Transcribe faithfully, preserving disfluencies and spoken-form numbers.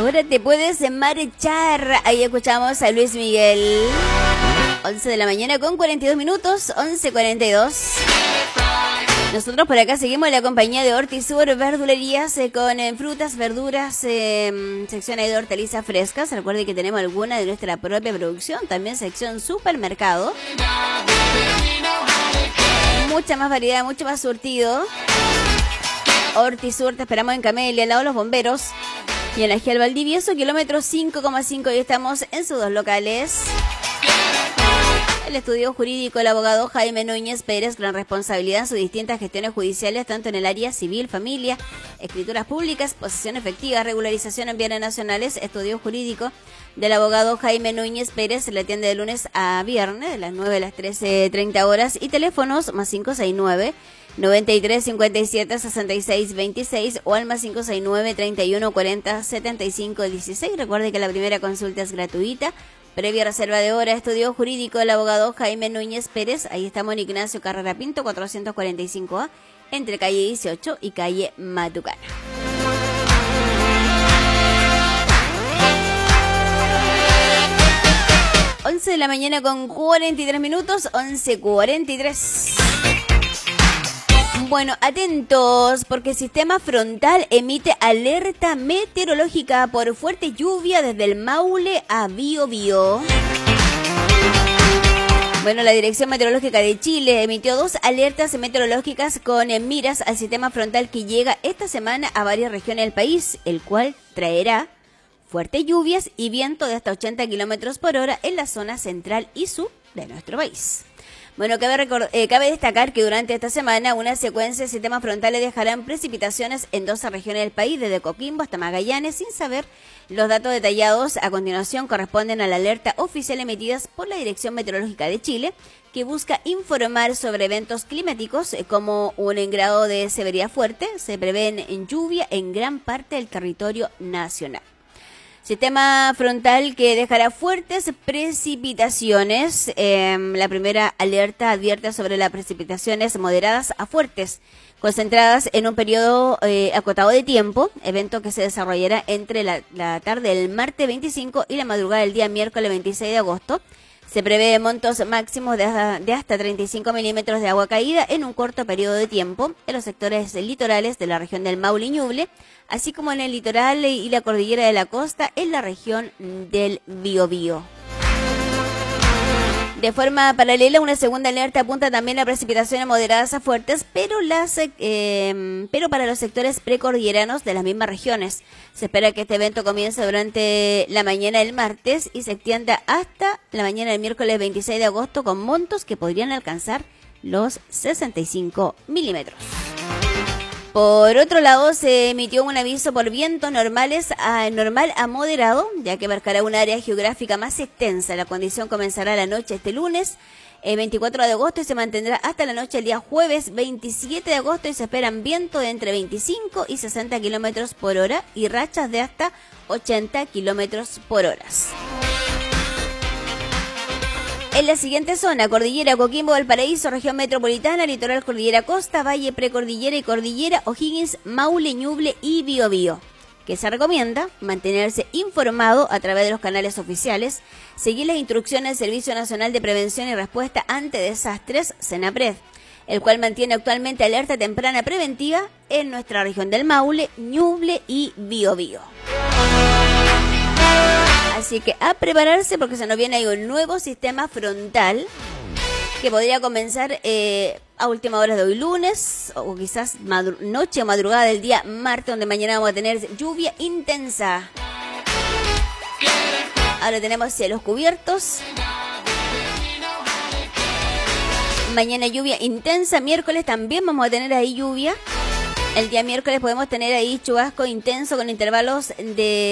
Ahora te puedes marchar. Ahí escuchamos a Luis Miguel. once de la mañana con cuarenta y dos minutos, once cuarenta y dos. Nosotros por acá seguimos la compañía de Hortisur Verdulerías eh, con eh, frutas, verduras, eh, sección ahí de hortalizas frescas. Recuerde que tenemos alguna de nuestra propia producción, también sección supermercado. Mucha más variedad, mucho más surtido. Hortisur, te esperamos en Camelia, al lado de los bomberos. Y en la Gial Valdivieso, kilómetro cinco coma cinco, y estamos en sus dos locales. El estudio jurídico, el abogado Jaime Núñez Pérez, gran responsabilidad en sus distintas gestiones judiciales, tanto en el área civil, familia, escrituras públicas, posesión efectiva, regularización en bienes nacionales. Estudio jurídico del abogado Jaime Núñez Pérez se le atiende de lunes a viernes, de las nueve a las trece treinta horas, y teléfonos más cinco seis nueve, noventa y tres, cincuenta y siete, sesenta y seis veintiséis o al más cinco seis nueve, treinta y uno, cuarenta, setenta y cinco dieciséis. Recuerde que la primera consulta es gratuita. Previa reserva de hora, estudio jurídico del abogado Jaime Núñez Pérez. Ahí estamos en Ignacio Carrera Pinto, cuatrocientos cuarenta y cinco A, entre calle dieciocho y calle Matucana. once de la mañana con cuarenta y tres minutos, once cuarenta y tres. Bueno, atentos, porque el sistema frontal emite alerta meteorológica por fuerte lluvia desde el Maule a Biobío. Bueno, la Dirección Meteorológica de Chile emitió dos alertas meteorológicas con miras al sistema frontal que llega esta semana a varias regiones del país, el cual traerá fuertes lluvias y viento de hasta ochenta kilómetros por hora en la zona central y sur de nuestro país. Bueno, cabe, record- eh, cabe destacar que durante esta semana una secuencia de sistemas frontales dejarán precipitaciones en doce regiones del país, desde Coquimbo hasta Magallanes, sin saber los datos detallados. A continuación corresponden a la alerta oficial emitidas por la Dirección Meteorológica de Chile, que busca informar sobre eventos climáticos eh, como un grado de severidad fuerte. Se prevén en lluvia en gran parte del territorio nacional. Sistema frontal que dejará fuertes precipitaciones. Eh, la primera alerta advierte sobre las precipitaciones moderadas a fuertes, concentradas en un periodo eh, acotado de tiempo, evento que se desarrollará entre la, la tarde del martes veinticinco y la madrugada del día miércoles veintiséis de agosto. Se prevé montos máximos de, de hasta treinta y cinco milímetros de agua caída en un corto periodo de tiempo en los sectores litorales de la región del Maule y Ñuble, así como en el litoral y la cordillera de la costa en la región del Biobío. De forma paralela, una segunda alerta apunta también a precipitaciones moderadas a fuertes, pero las eh, pero para los sectores precordilleranos de las mismas regiones. Se espera que este evento comience durante la mañana del martes y se extienda hasta la mañana del miércoles veintiséis de agosto, con montos que podrían alcanzar los sesenta y cinco milímetros. Por otro lado, se emitió un aviso por vientos normales a normal a moderado, ya que abarcará un área geográfica más extensa. La condición comenzará la noche este lunes, el veinticuatro de agosto, y se mantendrá hasta la noche el día jueves veintisiete de agosto, y se esperan vientos de entre veinticinco y sesenta kilómetros por hora y rachas de hasta ochenta kilómetros por hora. En la siguiente zona: Cordillera, Coquimbo, Valparaíso, región metropolitana, litoral, cordillera, costa, valle, precordillera y cordillera, O'Higgins, Maule, Ñuble y Biobío. Que se recomienda mantenerse informado a través de los canales oficiales, seguir las instrucciones del Servicio Nacional de Prevención y Respuesta ante Desastres, SENAPRED, el cual mantiene actualmente alerta temprana preventiva en nuestra región del Maule, Ñuble y Biobío. Así que a prepararse, porque se nos viene ahí un nuevo sistema frontal que podría comenzar eh, a última hora de hoy lunes, o quizás madru- noche o madrugada del día martes, donde mañana vamos a tener lluvia intensa. Ahora tenemos cielos cubiertos. Mañana lluvia intensa, miércoles también vamos a tener ahí lluvia. El día miércoles podemos tener ahí chubasco intenso con intervalos de